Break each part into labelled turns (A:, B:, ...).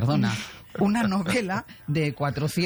A: perdona, una novela de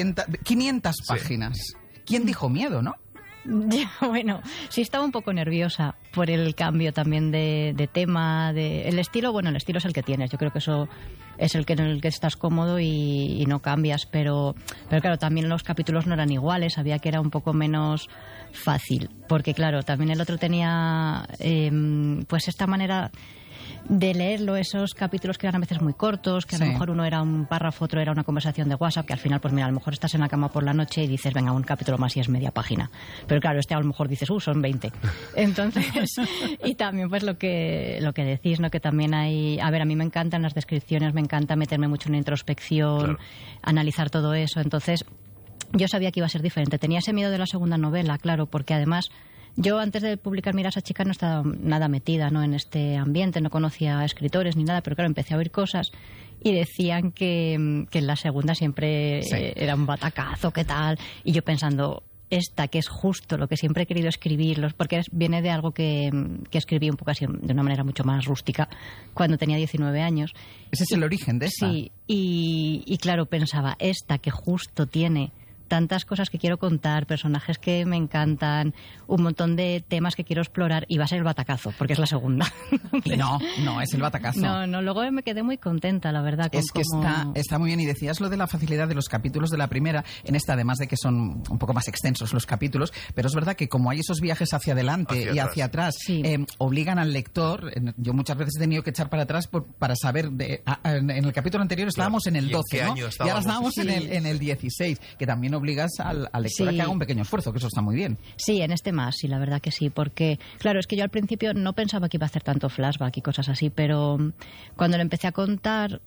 A: 500 páginas. ¿Quién dijo miedo, no?
B: Ya, bueno, sí estaba un poco nerviosa por el cambio también de tema, el estilo. Bueno, el estilo es el que tienes. Yo creo que eso es en el que estás cómodo y no cambias. Pero claro, también los capítulos no eran iguales. Sabía que era un poco menos fácil. Porque claro, también el otro tenía pues esta manera de leerlo, esos capítulos que eran a veces muy cortos, que a lo mejor uno era un párrafo, otro era una conversación de WhatsApp, que al final, pues mira, a lo mejor estás en la cama por la noche y dices, venga, un capítulo más y es media página. Pero claro, a lo mejor dices, son 20. Entonces, y también pues lo que decís, ¿no? Que también hay, a ver, a mí me encantan las descripciones, me encanta meterme mucho en introspección, analizar todo eso. Entonces, yo sabía que iba a ser diferente. Tenía ese miedo de la segunda novela, claro, porque además yo antes de publicar Mira a esa chica no estaba nada metida, ¿no?, en este ambiente, no conocía escritores ni nada, pero claro, empecé a oír cosas y decían que en la segunda siempre era un batacazo, ¿qué tal? Y yo pensando, que es justo lo que siempre he querido escribir, porque viene de algo que escribí un poco así, de una manera mucho más rústica, cuando tenía 19 años.
A: Ese es el origen de esta.
B: Sí, y claro, pensaba, que justo tiene tantas cosas que quiero contar, personajes que me encantan, un montón de temas que quiero explorar, y va a ser el batacazo, porque es la segunda.
A: Y no es el batacazo.
B: No, luego me quedé muy contenta, la verdad.
A: Es que está muy bien, y decías lo de la facilidad de los capítulos de la primera, en esta además de que son un poco más extensos los capítulos, pero es verdad que como hay esos viajes hacia adelante y hacia atrás, obligan al lector, yo muchas veces he tenido que echar para atrás para saber, en el capítulo anterior estábamos en el 12, ¿no? Y ahora estábamos en el 16, que también obligas al lector a que haga un pequeño esfuerzo, que eso está muy bien.
B: Sí, en este más, sí, la verdad que sí, porque claro, es que yo al principio no pensaba que iba a hacer tanto flashback y cosas así, pero cuando lo empecé a contar,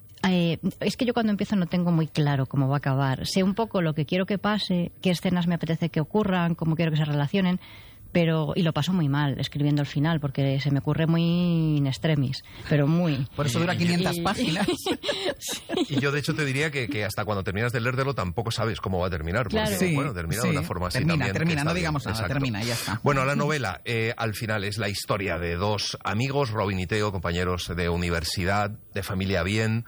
B: es que yo cuando empiezo no tengo muy claro cómo va a acabar. Sé un poco lo que quiero que pase, qué escenas me apetece que ocurran, cómo quiero que se relacionen, y lo paso muy mal escribiendo el final, porque se me ocurre muy in extremis, pero muy.
A: Por eso dura 500 páginas.
C: Y yo de hecho te diría que hasta cuando terminas de leerlo tampoco sabes cómo va a terminar, porque termina de una forma así también.
A: Termina, no digamos nada,
C: exacto.
A: Termina y ya está.
C: Bueno, la novela al final es la historia de dos amigos, Robin y Theo, compañeros de universidad, de familia bien.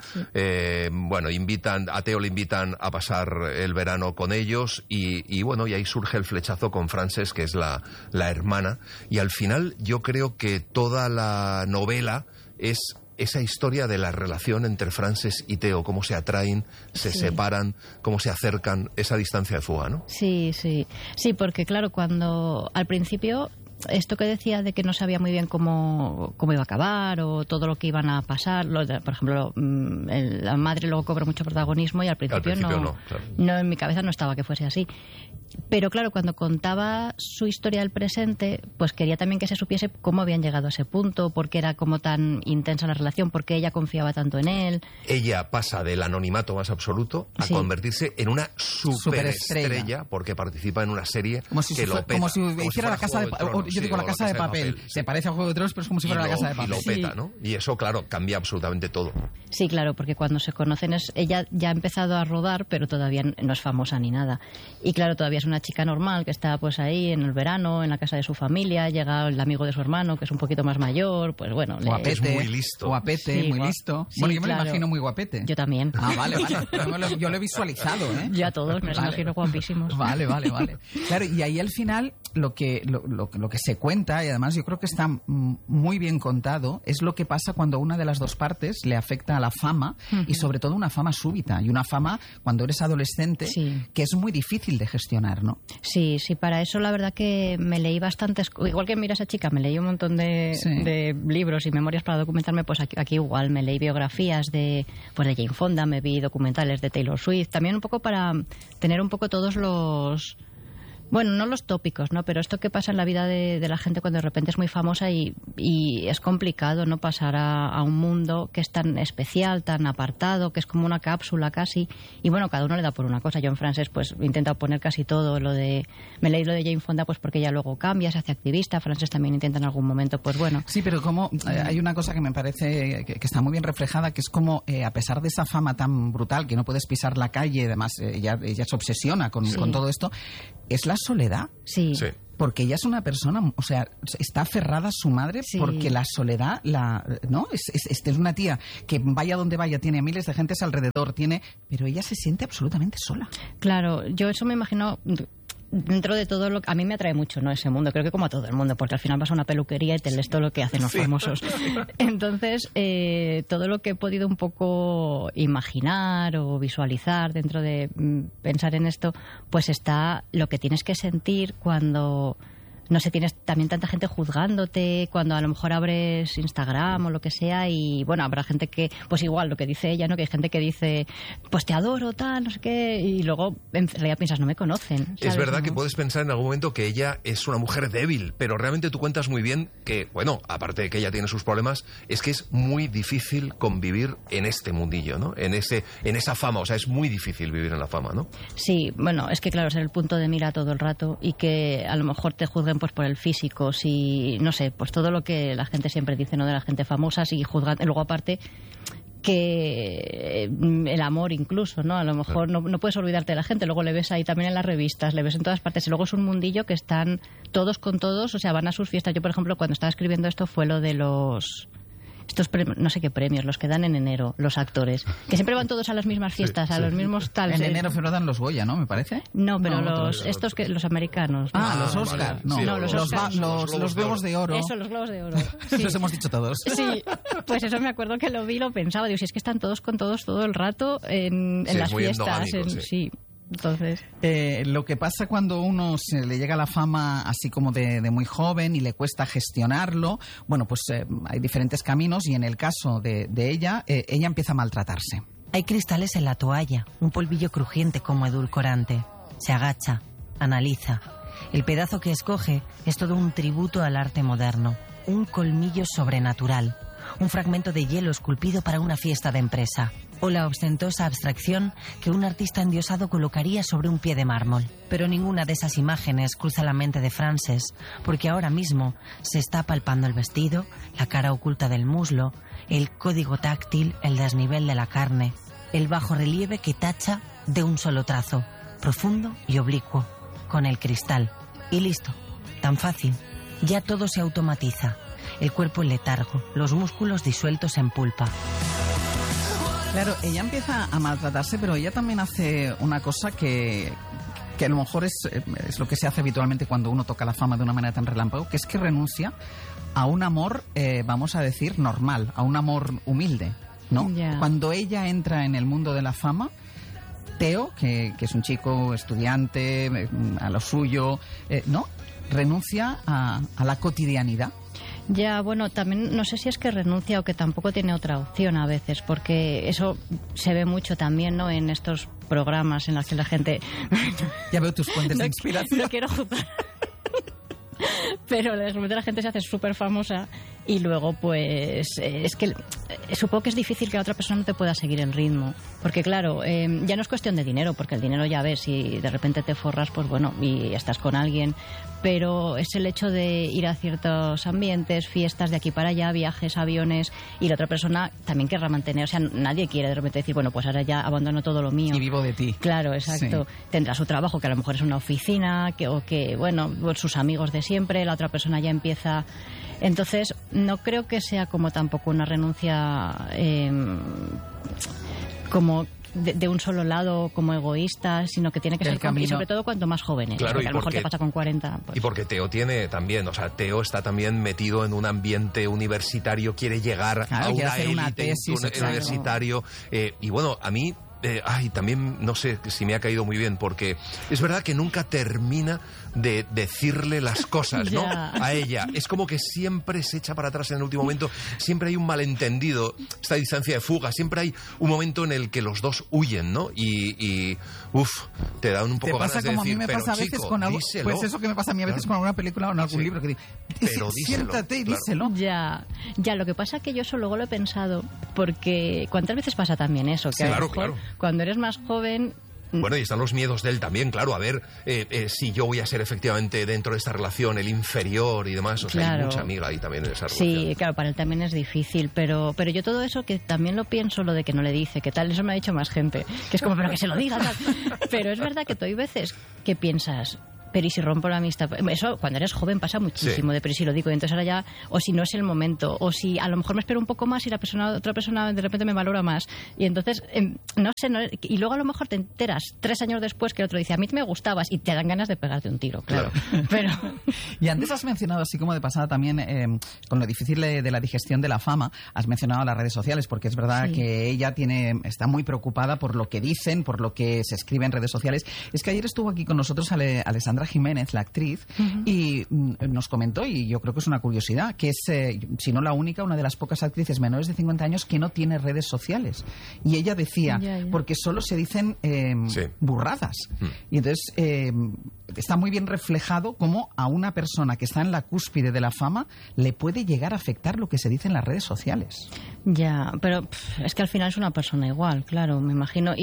C: A Theo le invitan a pasar el verano con ellos y ahí surge el flechazo con Frances, que es la hermana, y al final yo creo que toda la novela es esa historia de la relación entre Frances y Theo, cómo se atraen, se separan, cómo se acercan, esa distancia de fuga, ¿no?
B: Sí, porque claro, cuando al principio esto que decía de que no sabía muy bien cómo iba a acabar o todo lo que iban a pasar, por ejemplo, la madre luego cobra mucho protagonismo y al principio no, en mi cabeza no estaba que fuese así. Pero claro, cuando contaba su historia del presente, pues quería también que se supiese cómo habían llegado a ese punto, por qué era como tan intensa la relación, por qué ella confiaba tanto en él.
C: Ella pasa del anonimato más absoluto a convertirse en una superestrella, porque participa en una serie
A: como si hiciera la Casa de Papel. Yo digo la Casa de Papel. Se parece a Juego de Tronos, pero es como si fuera la Casa de Papel.
C: Y lo peta, ¿no? Y eso, claro, cambia absolutamente todo.
B: Sí, claro, porque cuando se conocen ella ya ha empezado a rodar, pero todavía no es famosa ni nada. Y claro, todavía es una chica normal que está pues ahí en el verano, en la casa de su familia, llega el amigo de su hermano, que es un poquito más mayor, pues bueno.
C: Guapete, es muy listo.
A: Guapete, muy listo.
B: Sí,
A: bueno, yo me lo imagino muy guapete.
B: Yo también.
A: Ah, vale. Yo lo he visualizado, ¿eh?
B: Yo a todos me los imagino guapísimos.
A: Vale. Claro, y ahí al final lo que se cuenta, y además yo creo que está muy bien contado, es lo que pasa cuando una de las dos partes le afecta a la fama, y sobre todo una fama súbita, y una fama cuando eres adolescente, que es muy difícil de gestionar, ¿no?
B: Sí, para eso la verdad que me leí bastantes, igual que Mira a esa chica, me leí un montón de libros y memorias para documentarme, pues aquí igual me leí biografías de Jane Fonda, me vi documentales de Taylor Swift, también un poco para tener un poco todos los... Bueno, no los tópicos, ¿no? Pero esto que pasa en la vida de la gente cuando de repente es muy famosa y es complicado, ¿no? Pasar a un mundo que es tan especial, tan apartado, que es como una cápsula casi. Y bueno, cada uno le da por una cosa. Yo en Frances pues intento poner casi todo. Me leí lo de Jane Fonda pues porque ella luego cambia, se hace activista. Frances también intenta en algún momento, pues bueno.
A: Sí, pero como hay una cosa que me parece que está muy bien reflejada, que es como a pesar de esa fama tan brutal, que no puedes pisar la calle, además ella se obsesiona con todo esto, es la soledad.
B: Sí.
A: Porque ella es una persona, o sea, está aferrada a su madre porque la soledad, ¿no? Es una tía que vaya donde vaya, tiene a miles de gentes alrededor, pero ella se siente absolutamente sola.
B: Claro, yo eso me imagino. Dentro de todo a mí me atrae mucho, ¿no?, ese mundo, creo que como a todo el mundo, porque al final vas a una peluquería y te lees todo lo que hacen los famosos. Entonces, todo lo que he podido un poco imaginar o visualizar dentro de pensar en esto, pues está lo que tienes que sentir cuando, no sé, tienes también tanta gente juzgándote, cuando a lo mejor abres Instagram o lo que sea, y bueno, habrá gente que, pues igual lo que dice ella, ¿no?, que hay gente que dice, pues te adoro, tal, no sé qué, y luego en realidad piensas, no me conocen, ¿sabes?
C: Es verdad que puedes pensar en algún momento que ella es una mujer débil, pero realmente tú cuentas muy bien que, bueno, aparte de que ella tiene sus problemas, es que es muy difícil convivir en este mundillo, ¿no? En esa fama, o sea, es muy difícil vivir en la fama, ¿no?
B: Sí, bueno, es que claro, es el punto de mira todo el rato y que a lo mejor te juzguen pues por el físico, si no sé, pues todo lo que la gente siempre dice, ¿no?, de la gente famosa, y juzgan, luego aparte que el amor incluso, ¿no? A lo mejor no puedes olvidarte de la gente, luego le ves ahí también en las revistas, le ves en todas partes, y luego es un mundillo que están todos con todos, o sea, van a sus fiestas. Yo, por ejemplo, cuando estaba escribiendo esto fue lo de estos premios, no sé qué premios, los que dan en enero, los actores, que siempre van todos a las mismas fiestas, a los mismos tales.
A: En enero pero dan los Goya, ¿no?, me parece.
B: No, pero los americanos.
A: Los Oscar.
C: Vale.
A: No, los Globos de Oro.
B: Eso, los Globos de Oro.
A: Sí. Los hemos dicho todos.
B: Sí, pues eso me acuerdo que lo vi, lo pensaba, digo, si es que están todos con todos todo el rato en las fiestas.
A: Sí. Entonces, lo que pasa cuando uno se le llega la fama así como de muy joven y le cuesta gestionarlo, bueno, pues hay diferentes caminos, y en el caso de ella empieza a maltratarse.
D: Hay cristales en la toalla, un polvillo crujiente como edulcorante. Se agacha, analiza. El pedazo que escoge es todo un tributo al arte moderno, un colmillo sobrenatural, un fragmento de hielo esculpido para una fiesta de empresa, o la ostentosa abstracción que un artista endiosado colocaría sobre un pie de mármol. Pero ninguna de esas imágenes cruza la mente de Frances, porque ahora mismo se está palpando el vestido, la cara oculta del muslo, el código táctil, el desnivel de la carne, el bajo relieve que tacha de un solo trazo, profundo y oblicuo, con el cristal. Y listo, tan fácil. Ya todo se automatiza. El cuerpo en letargo, los músculos disueltos en pulpa.
A: Claro, ella empieza a maltratarse, pero ella también hace una cosa que a lo mejor es lo que se hace habitualmente cuando uno toca la fama de una manera tan relámpago, que es que renuncia a un amor, vamos a decir, normal, a un amor humilde, ¿no? Yeah. Cuando ella entra en el mundo de la fama, Theo, que es un chico estudiante, a lo suyo, ¿no?, renuncia a la cotidianidad.
B: Ya, bueno, también no sé si es que renuncia o que tampoco tiene otra opción a veces, porque eso se ve mucho también, ¿no?, en estos programas en los que la gente...
A: Ya veo tus fuentes de inspiración.
B: No quiero juzgar. Pero de repente la gente se hace súper famosa y luego pues es que supongo que es difícil que la otra persona no te pueda seguir el ritmo, porque claro, ya no es cuestión de dinero, porque el dinero ya ves, si de repente te forras, pues bueno, y estás con alguien, pero es el hecho de ir a ciertos ambientes, fiestas de aquí para allá, viajes, aviones, y la otra persona también querrá mantener, o sea, nadie quiere de repente decir, bueno, pues ahora ya abandono todo lo mío
A: y vivo de ti.
B: Claro, exacto. Sí. Tendrá su trabajo, que a lo mejor es una oficina, o que, bueno, sus amigos de siempre, la otra persona ya empieza. Entonces, no creo que sea como tampoco una renuncia como de un solo lado, como egoísta, sino que tiene que ser camino. Y sobre todo cuanto más jóvenes, claro, porque a lo mejor te pasa con 40. Pues.
C: Y porque Theo tiene también, o sea, Theo está también metido en un ambiente universitario, quiere llegar a una élite universitario, y bueno, a mí... también no sé si me ha caído muy bien, porque es verdad que nunca termina de decirle las cosas, ¿no? A ella. Es como que siempre se echa para atrás en el último momento, siempre hay un malentendido, esta distancia de fuga, siempre hay un momento en el que los dos huyen, ¿no? Y te dan un poco ganas de decir,
A: a mí me pasa a veces con algo, pues eso que me pasa a mí a veces con alguna película o en algún libro, que digo,
C: pero
A: siéntate y díselo.
B: Ya, lo que pasa es que yo eso luego lo he pensado, porque ¿cuántas veces pasa también eso? Que
C: claro,
B: a lo mejor, cuando eres más joven...
C: Bueno, y están los miedos de él también, claro, a ver si yo voy a ser efectivamente dentro de esta relación el inferior y demás, o sea, claro. Hay mucha amiga ahí también en esa relación.
B: Sí, claro, para él también es difícil, pero yo todo eso que también lo pienso, lo de que no le dice, que tal, eso me ha dicho más gente, que es como, pero que se lo diga, tal. Pero es verdad que tú hay veces que piensas... pero ¿y si rompo la amistad? Eso cuando eres joven pasa muchísimo,
C: Sí.
B: de pero ¿y si lo digo? Y entonces ahora ya, o si no es el momento, o si a lo mejor me espero un poco más y otra persona de repente me valora más. Y entonces, no sé, y luego a lo mejor te enteras 3 años después que el otro dice, a mí me gustabas, y te dan ganas de pegarte un tiro, claro. Pero...
A: Y antes has mencionado, así como de pasada también, con lo difícil de la digestión de la fama, has mencionado las redes sociales, porque es verdad que ella está muy preocupada por lo que dicen, por lo que se escribe en redes sociales. Es que ayer estuvo aquí con nosotros Alessandra Jiménez, la actriz, y nos comentó, y yo creo que es una curiosidad, que es, si no la única, una de las pocas actrices menores de 50 años que no tiene redes sociales. Y ella decía, porque solo se dicen burradas. Y entonces está muy bien reflejado cómo a una persona que está en la cúspide de la fama le puede llegar a afectar lo que se dice en las redes sociales.
B: Ya, pero es que al final es una persona igual, claro, me imagino.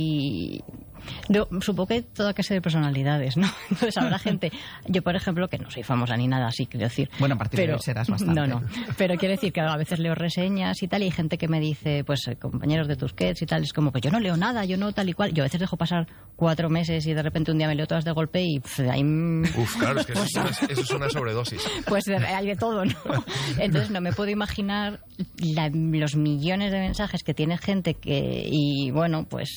B: Y yo supongo que hay toda clase de personalidades, ¿no? Entonces habrá gente, yo por ejemplo, que no soy famosa ni nada así, quiero decir.
A: Bueno, a partir de hoy serás bastante.
B: No, pero quiero decir que a veces leo reseñas y tal, y hay gente que me dice, pues compañeros de Tusquets y tal, es como, pues yo no leo nada, yo no tal y cual. Yo a veces dejo pasar 4 meses y de repente un día me leo todas de golpe y ahí...
C: Claro, es que eso es una sobredosis.
B: Pues hay de todo, ¿no? Entonces no me puedo imaginar los millones de mensajes que tiene gente y bueno, pues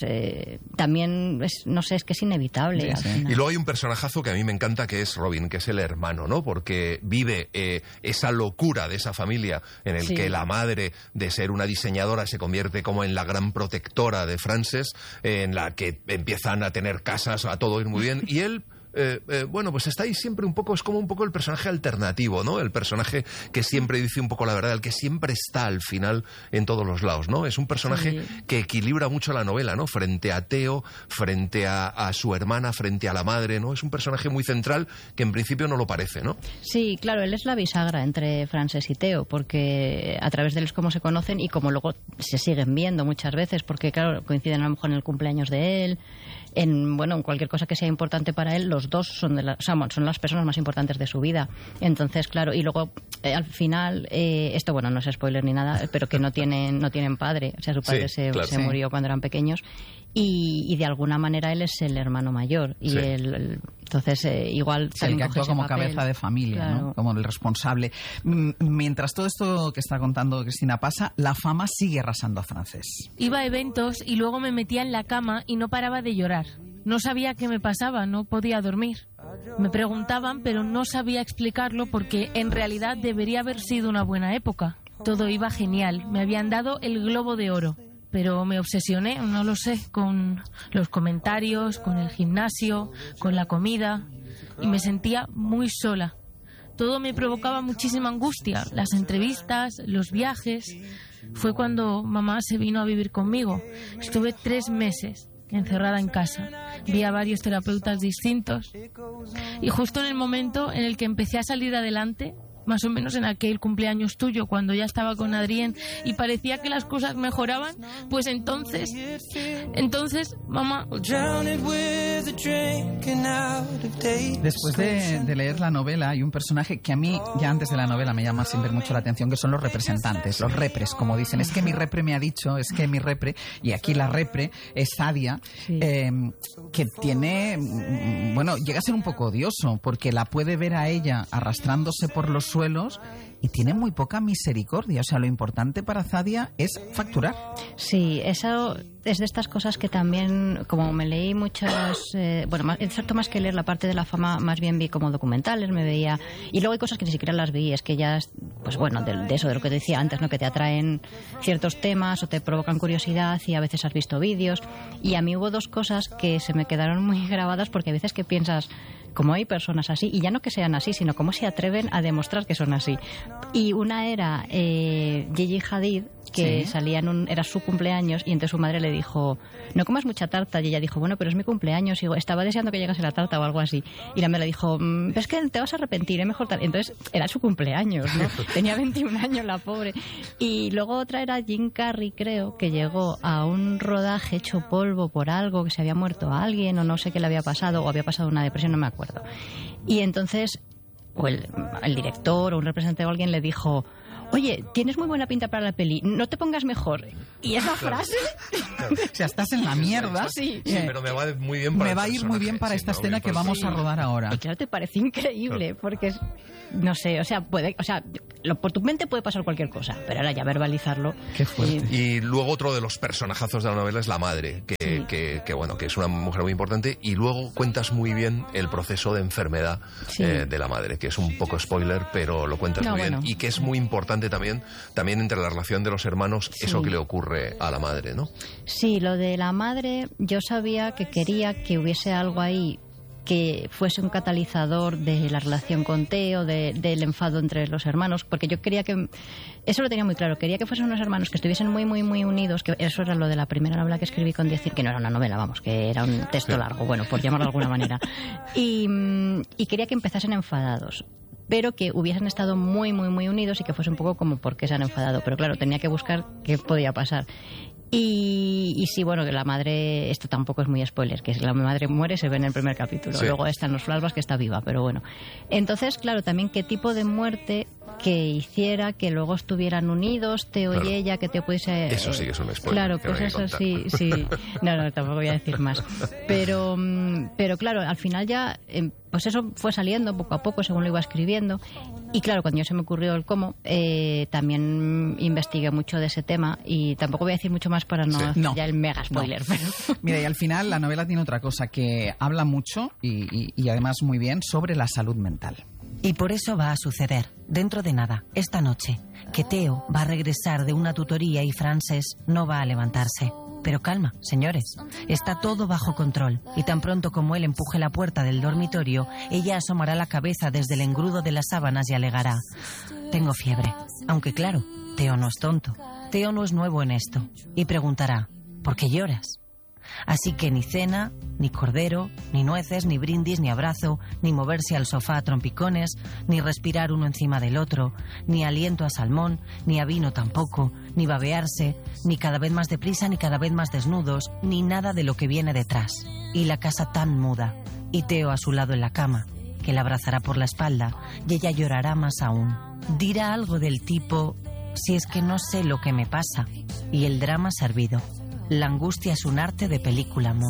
B: también no sé, es que es inevitable.
A: Sí.
C: Y luego hay un personajazo que a mí me encanta, que es Robin, que es el hermano, ¿no? Porque vive esa locura de esa familia en el que la madre, de ser una diseñadora, se convierte como en la gran protectora de Frances, en la que empiezan a tener casas, a todo ir muy bien, y él... bueno, pues está ahí siempre un poco, es como un poco el personaje alternativo, ¿no? El personaje que siempre dice un poco la verdad, el que siempre está al final en todos los lados, ¿no? Es un personaje que equilibra mucho la novela, ¿no? Frente a Theo, frente a su hermana, frente a la madre, ¿no? Es un personaje muy central que en principio no lo parece, ¿no?
B: Sí, claro, él es la bisagra entre Frances y Theo, porque a través de él es como se conocen y como luego se siguen viendo muchas veces, porque claro, coinciden a lo mejor en el cumpleaños de él, en cualquier cosa que sea importante para él, los dos son las personas más importantes de su vida. Entonces, claro, y luego al final, esto bueno, no es spoiler ni nada, pero que no tienen padre, o sea, su padre se murió cuando eran pequeños, y de alguna manera él es el hermano mayor, y entonces igual
A: el que actúa como
B: papel,
A: cabeza de familia,
B: claro,
A: ¿no? Como el responsable. Mientras todo esto que está contando Cristina pasa, la fama sigue arrasando a Frances.
E: Iba a eventos y luego me metía en la cama y no paraba de llorar. No sabía qué me pasaba, no podía dormir. Me preguntaban, pero no sabía explicarlo porque en realidad debería haber sido una buena época. Todo iba genial, me habían dado el Globo de Oro. Pero me obsesioné, no lo sé, con los comentarios, con el gimnasio, con la comida, y me sentía muy sola. Todo me provocaba muchísima angustia, las entrevistas, los viajes. Fue cuando mamá se vino a vivir conmigo. Estuve 3 meses encerrada en casa. Vi a varios terapeutas distintos. Y justo en el momento en el que empecé a salir adelante, más o menos en aquel cumpleaños tuyo, cuando ya estaba con Adrián y parecía que las cosas mejoraban, pues entonces, mamá...
A: Después de leer la novela, hay un personaje que a mí, ya antes de la novela, me llama siempre mucho la atención, que son los representantes, los repres, como dicen. Es que mi repre me ha dicho, es que mi repre, y aquí la repre es Sadia, que tiene, bueno, llega a ser un poco odioso, porque la puede ver a ella arrastrándose por los suelos y tiene muy poca misericordia. O sea, lo importante para Sadia es facturar.
B: Sí, eso es de estas cosas que también, como me leí muchas... es cierto, más que leer la parte de la fama, más bien vi como documentales, me veía... Y luego hay cosas que ni siquiera las vi, es que ya, pues bueno, de eso, de lo que te decía antes, ¿no? Que te atraen ciertos temas o te provocan curiosidad y a veces has visto vídeos. Y a mí hubo 2 cosas que se me quedaron muy grabadas, porque a veces que piensas... Como hay personas así, y ya no que sean así, sino cómo se atreven a demostrar que son así. Y una era Gigi Hadid, que salía era su cumpleaños, y entonces su madre le dijo, no comas mucha tarta, y ella dijo, bueno, pero es mi cumpleaños, y estaba deseando que llegase la tarta o algo así. Y la madre le dijo, es que te vas a arrepentir, es mejor tal. Entonces era su cumpleaños, ¿no? Tenía 21 años la pobre. Y luego otra era Jim Carrey, creo, que llegó a un rodaje hecho polvo por algo, que se había muerto alguien, o no sé qué le había pasado, o había pasado una depresión, no me acuerdo. Y entonces, o el director o un representante o alguien le dijo, oye, tienes muy buena pinta para la peli, no te pongas mejor. Y esa frase...
A: O sea, estás en la mierda.
B: Sí,
C: pero me va muy bien para
A: me va a ir muy bien para esta escena que vamos a rodar ahora.
B: Y claro, te parece increíble, porque es... No sé, o sea, por tu mente puede pasar cualquier cosa, pero ahora ya verbalizarlo...
A: Qué fuerte.
C: Y luego otro de los personajazos de la novela es la madre, que bueno, que es una mujer muy importante, y luego cuentas muy bien el proceso de enfermedad de la madre, que es un poco spoiler, pero lo cuentas muy bien, y que es muy importante también entre la relación de los hermanos, eso que le ocurre a la madre, ¿no?
B: Sí, lo de la madre, yo sabía que quería que hubiese algo ahí que fuese un catalizador de la relación con Theo, del enfado entre los hermanos, porque yo quería que... Eso lo tenía muy claro, quería que fuesen unos hermanos que estuviesen muy, muy, muy unidos, que eso era lo de la primera novela que escribí con 10, que no era una novela, vamos, que era un texto largo, bueno, por llamarlo de alguna manera. Y quería que empezasen enfadados, pero que hubiesen estado muy, muy, muy unidos y que fuese un poco como por qué se han enfadado. Pero claro, tenía que buscar qué podía pasar. Y sí, bueno, que la madre, esto tampoco es muy spoiler, que la madre muere, se ve en el primer capítulo. Luego están los flashbacks que está viva, pero bueno. Entonces, claro, también qué tipo de muerte que hiciera que luego estuvieran unidos, Theo y ella, que Theo pudiese...
C: Eso sí que es un spoiler.
B: Claro, pues eso sí. No, tampoco voy a decir más. Pero claro, al final ya, pues eso fue saliendo poco a poco según lo iba escribiendo. Y claro, cuando ya se me ocurrió el cómo, también investigué mucho de ese tema y tampoco voy a decir mucho más para no hacer ya el mega spoiler.
A: No. Pero... Mira, y al final la novela tiene otra cosa, que habla mucho y además muy bien sobre la salud mental.
D: Y por eso va a suceder, dentro de nada, esta noche, que Theo va a regresar de una tutoría y Frances no va a levantarse. Pero calma, señores, está todo bajo control, y tan pronto como él empuje la puerta del dormitorio, ella asomará la cabeza desde el engrudo de las sábanas y alegará: tengo fiebre. Aunque claro, Theo no es tonto, Theo no es nuevo en esto, y preguntará: ¿por qué lloras? Así que ni cena, ni cordero, ni nueces, ni brindis, ni abrazo, ni moverse al sofá a trompicones, ni respirar uno encima del otro, ni aliento a salmón, ni a vino tampoco, ni babearse, ni cada vez más deprisa, ni cada vez más desnudos, ni nada de lo que viene detrás. Y la casa tan muda, y Theo a su lado en la cama, que la abrazará por la espalda, y ella llorará más aún. Dirá algo del tipo: si es que no sé lo que me pasa, y el drama servido. La angustia es un arte de película muda.